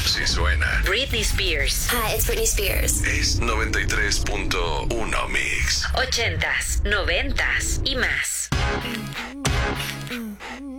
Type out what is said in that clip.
Si suena. Britney Spears. Hi, it's Britney Spears. Es 93.1 Mix. 80s, 90s y más.